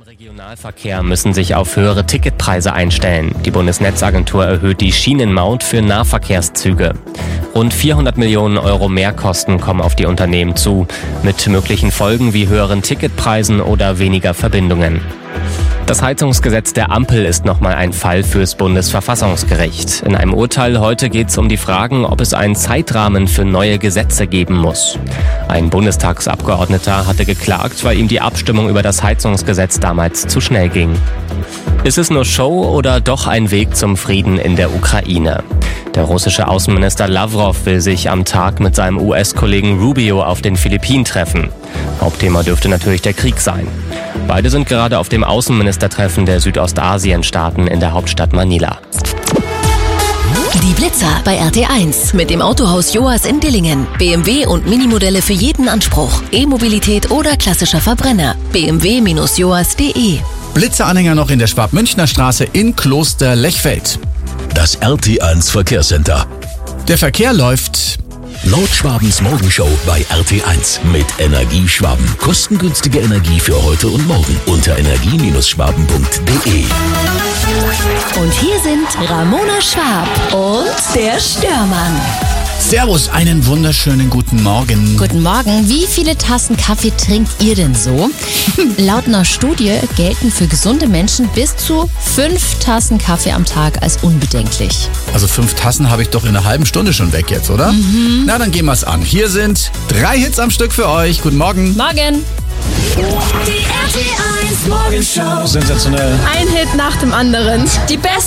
Regionalverkehr müssen sich auf höhere Ticketpreise einstellen. Die Bundesnetzagentur erhöht die Schienenmaut für Nahverkehrszüge. Rund 400 Millionen Euro Mehrkosten kommen auf die Unternehmen zu, mit möglichen Folgen wie höheren Ticketpreisen oder weniger Verbindungen. Das Heizungsgesetz der Ampel ist nochmal ein Fall fürs Bundesverfassungsgericht. In einem Urteil heute geht es um die Fragen, ob es einen Zeitrahmen für neue Gesetze geben muss. Ein Bundestagsabgeordneter hatte geklagt, weil ihm die Abstimmung über das Heizungsgesetz damals zu schnell ging. Ist es nur Show oder doch ein Weg zum Frieden in der Ukraine? Der russische Außenminister Lavrov will sich am Tag mit seinem US-Kollegen Rubio auf den Philippinen treffen. Hauptthema dürfte natürlich der Krieg sein. Beide sind gerade auf dem Außenministertreffen der Südostasien-Staaten in der Hauptstadt Manila. Die Blitzer bei RT1 mit dem Autohaus Joas in Dillingen. BMW und Minimodelle für jeden Anspruch. E-Mobilität oder klassischer Verbrenner. bmw-joas.de. Blitzeranhänger noch in der Schwab-Münchner Straße in Kloster-Lechfeld. Das RT1 Verkehrscenter. Der Verkehr läuft. Nordschwabens Morgenshow bei RT1 mit Energieschwaben. Kostengünstige Energie für heute und morgen unter energie-schwaben.de. Und hier sind Ramona Schwab und der Störmann. Servus, einen wunderschönen guten Morgen. Guten Morgen. Wie viele Tassen Kaffee trinkt ihr denn so? Laut einer Studie gelten für gesunde Menschen bis zu 5 Tassen Kaffee am Tag als unbedenklich. Also 5 Tassen habe ich doch in einer halben Stunde schon weg jetzt, oder? Na, dann gehen wir es an. Hier sind 3 Hits am Stück für euch. Guten Morgen. Morgen. Die RT1 Morgenshow. Sensationell. Ein Hit nach dem anderen. Die besten